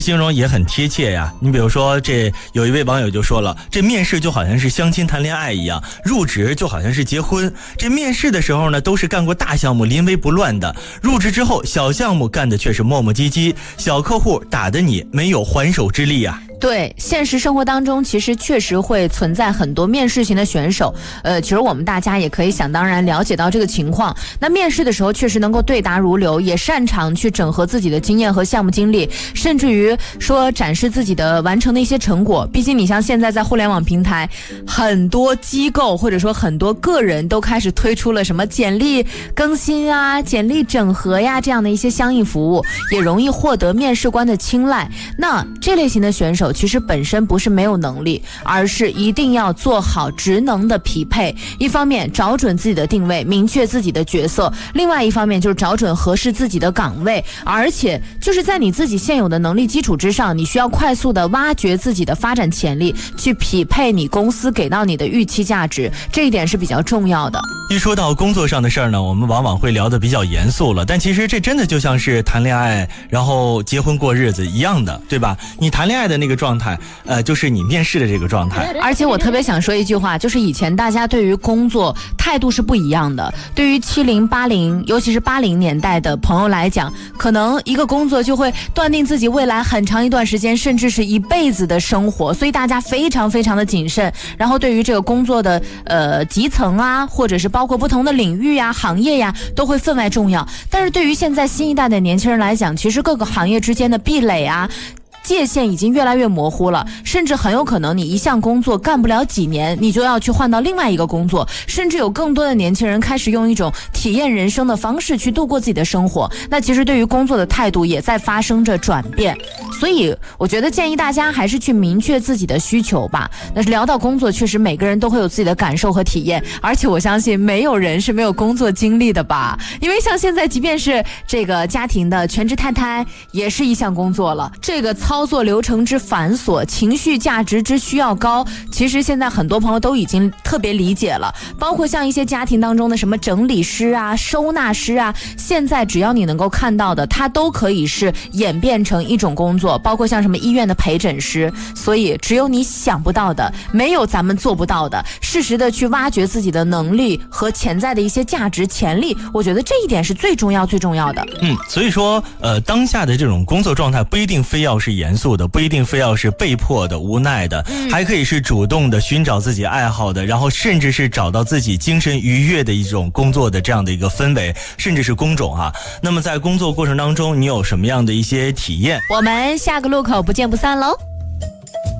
形容也很贴切呀。你比如说，这有一位网友就说了，这面试就好像是相亲谈恋爱一样，入职就好像是结婚。这面试的时候呢，都是干过大项目临危不乱的，入职之后小项目干的却是磨磨唧唧，小客户打得你没有还手之力啊。 对，现实生活当中其实确实会存在很多面试型的选手，其实我们大家也可以想当然了解到这个情况。那面试的时候确实能够对答如流，也擅长去整合自己的经验和项目经历，甚至于说展示自己的完成的一些成果。毕竟你像现在在互联网平台，很多机构或者说很多个人都开始推出了什么简历更新啊、简历整合呀这样的一些相应服务，也容易获得面试官的青睐。那这类型的选手其实本身不是没有能力，而是一定要做好职能的匹配。一方面找准自己的定位，明确自己的角色，另外一方面就是找准合适自己的岗位，而且就是在你自己现有的能力基础之上，你需要快速的挖掘自己的发展潜力，去匹配你公司给到你的预期价值，这一点是比较重要的。 一说到工作上的事儿呢，我们往往会聊得比较严肃了，但其实这真的就像是谈恋爱然后结婚过日子一样的，对吧？你谈恋爱的那个状态就是你面试的这个状态。 而且我特别想说一句话，就是以前大家对于工作态度是不一样的。对于70、80，尤其是80年代的朋友来讲，可能一个工作就会断定自己未来很长一段时间，甚至是一辈子的生活，所以大家非常非常的谨慎。然后对于这个工作的集层啊，或者是包括不同的领域呀、行业呀，都会分外重要。但是对于现在新一代的年轻人来讲，其实各个行业之间的壁垒啊、界限已经越来越模糊了，甚至很有可能你一项工作干不了几年，你就要去换到另外一个工作，甚至有更多的年轻人开始用一种体验人生的方式去度过自己的生活。那其实对于工作的态度也在发生着转变，所以我觉得建议大家还是去明确自己的需求吧。但是聊到工作，确实每个人都会有自己的感受和体验，而且我相信没有人是没有工作经历的吧。因为像现在即便是这个家庭的全职太太也是一项工作了，这个操作流程之繁琐，情绪价值之需要高，其实现在很多朋友都已经特别理解了。包括像一些家庭当中的什么整理师啊、收纳师啊，现在只要你能够看到的，它都可以是演变成一种工作。包括像什么医院的陪诊师，所以只有你想不到的，没有咱们做不到的。适时的去挖掘自己的能力和潜在的一些价值潜力，我觉得这一点是最重要最重要的。 所以说当下的这种工作状态不一定非要是严肃的，不一定非要是被迫的、无奈的，还可以是主动的寻找自己爱好的，然后甚至是找到自己精神愉悦的一种工作的这样的一个氛围，甚至是工种啊。那么在工作过程当中，你有什么样的一些体验？ 我们下个路口不见不散喽。